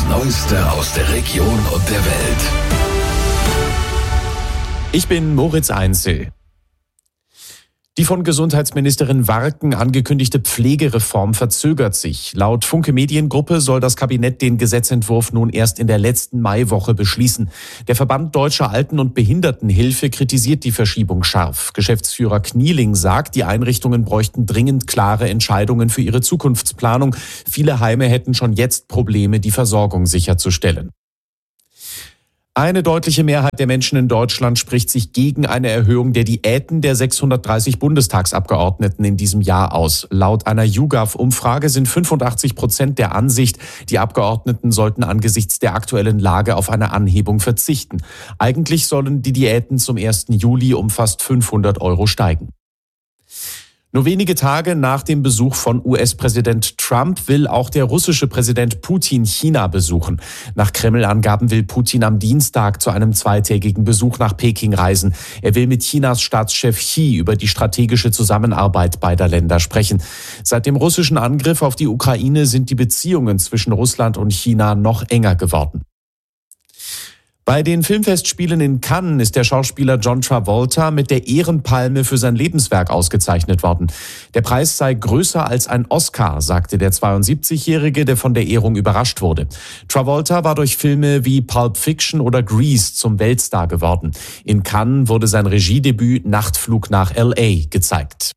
Neueste aus der Region und der Welt. Ich bin Moritz Einzel. Die von Gesundheitsministerin Warken angekündigte Pflegereform verzögert sich. Laut Funke Mediengruppe soll das Kabinett den Gesetzentwurf nun erst in der letzten Maiwoche beschließen. Der Verband Deutscher Alten- und Behindertenhilfe kritisiert die Verschiebung scharf. Geschäftsführer Knieling sagt, die Einrichtungen bräuchten dringend klare Entscheidungen für ihre Zukunftsplanung. Viele Heime hätten schon jetzt Probleme, die Versorgung sicherzustellen. Eine deutliche Mehrheit der Menschen in Deutschland spricht sich gegen eine Erhöhung der Diäten der 630 Bundestagsabgeordneten in diesem Jahr aus. Laut einer YouGov-Umfrage sind 85% der Ansicht, die Abgeordneten sollten angesichts der aktuellen Lage auf eine Anhebung verzichten. Eigentlich sollen die Diäten zum 1. Juli um fast 500 € steigen. Nur wenige Tage nach dem Besuch von US-Präsident Trump will auch der russische Präsident Putin China besuchen. Nach Kreml-Angaben will Putin am Dienstag zu einem zweitägigen Besuch nach Peking reisen. Er will mit Chinas Staatschef Xi über die strategische Zusammenarbeit beider Länder sprechen. Seit dem russischen Angriff auf die Ukraine sind die Beziehungen zwischen Russland und China noch enger geworden. Bei den Filmfestspielen in Cannes ist der Schauspieler John Travolta mit der Ehrenpalme für sein Lebenswerk ausgezeichnet worden. Der Preis sei größer als ein Oscar, sagte der 72-Jährige, der von der Ehrung überrascht wurde. Travolta war durch Filme wie Pulp Fiction oder Grease zum Weltstar geworden. In Cannes wurde sein Regiedebüt Nachtflug nach L.A. gezeigt.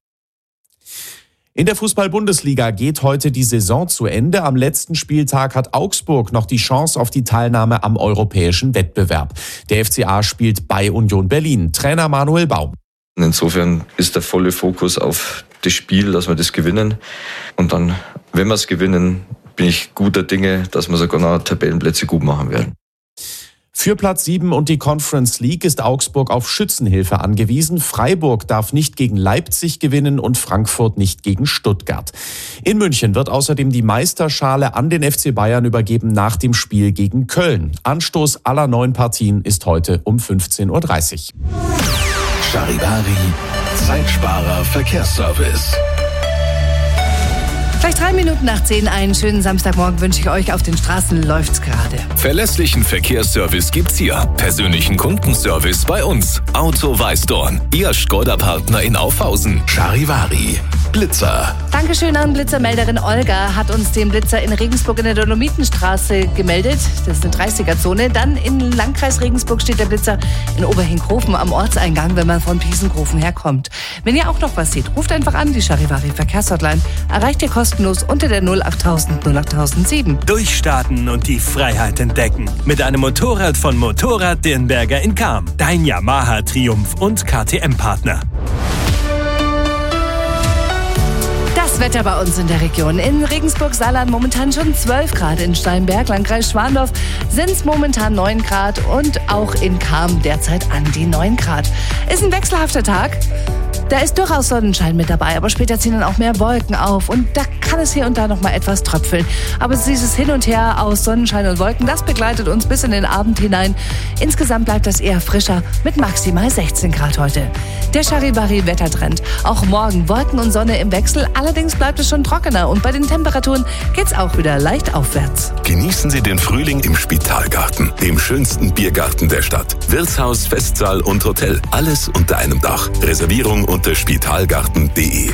In der Fußball-Bundesliga geht heute die Saison zu Ende. Am letzten Spieltag hat Augsburg noch die Chance auf die Teilnahme am europäischen Wettbewerb. Der FCA spielt bei Union Berlin. Trainer Manuel Baum. Insofern ist der volle Fokus auf das Spiel, dass wir das gewinnen. Und dann, wenn wir es gewinnen, bin ich guter Dinge, dass wir sogar noch Tabellenplätze gut machen werden. Für Platz 7 und die Conference League ist Augsburg auf Schützenhilfe angewiesen. Freiburg darf nicht gegen Leipzig gewinnen und Frankfurt nicht gegen Stuttgart. In München wird außerdem die Meisterschale an den FC Bayern übergeben nach dem Spiel gegen Köln. Anstoß aller 9 Partien ist heute um 15:30 Uhr. Charivari, Zeitsparer Verkehrsservice. Gleich 3 Minuten nach 10, einen schönen Samstagmorgen wünsche ich euch. Auf den Straßen läuft's gerade. Verlässlichen Verkehrsservice gibt's hier. Persönlichen Kundenservice bei uns. Auto Weißdorn, Ihr Skoda-Partner in Aufhausen. Charivari, Blitzer. Dankeschön an Blitzermelderin Olga, hat uns den Blitzer in Regensburg in der Dolomitenstraße gemeldet. Das ist eine 30er-Zone. Dann in Landkreis Regensburg steht der Blitzer in Oberhinkhofen am Ortseingang, wenn man von Piesenkhofen herkommt. Wenn ihr auch noch was seht, ruft einfach an. Die Charivari Verkehrshotline erreicht ihr kostenlos unter der 08000 08007. Durchstarten und die Freiheit entdecken. Mit einem Motorrad von Motorrad Dirnberger in Cham. Dein Yamaha Triumph und KTM-Partner. Das Wetter bei uns in der Region. In Regensburg-Saarland momentan schon 12 Grad. In Steinberg, Landkreis Schwandorf, sind es momentan 9 Grad. Und auch in Cham derzeit an die 9 Grad. Ist ein wechselhafter Tag. Da ist durchaus Sonnenschein mit dabei, aber später ziehen dann auch mehr Wolken auf und da kann es hier und da noch mal etwas tröpfeln. Aber dieses Hin und Her aus Sonnenschein und Wolken, das begleitet uns bis in den Abend hinein. Insgesamt bleibt das eher frischer mit maximal 16 Grad heute. Der Charivari-Wettertrend. Auch morgen Wolken und Sonne im Wechsel, allerdings bleibt es schon trockener und bei den Temperaturen geht's auch wieder leicht aufwärts. Genießen Sie den Frühling im Spitalgarten, dem schönsten Biergarten der Stadt. Wirtshaus, Festsaal und Hotel, alles unter einem Dach. Reservierung unter spitalgarten.de.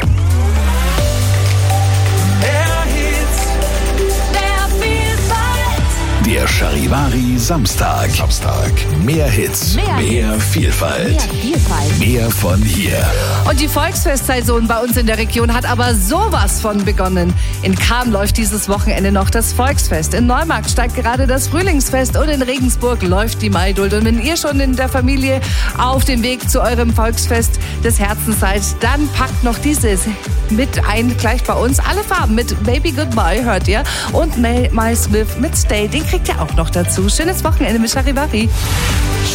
Der Charivari Samstag. Mehr Hits, mehr Vielfalt. Mehr von hier. Und die Volksfestsaison bei uns in der Region hat aber sowas von begonnen. In Cham läuft dieses Wochenende noch das Volksfest. In Neumarkt steigt gerade das Frühlingsfest und in Regensburg läuft die Maidult. Und wenn ihr schon in der Familie auf dem Weg zu eurem Volksfest des Herzens seid, dann packt noch dieses mit ein, gleich bei uns. Alle Farben mit Baby Goodbye hört ihr und Mel Smith mit Stay, den kriegt ihr auch noch dazu. Schönes Wochenende mit Charivari.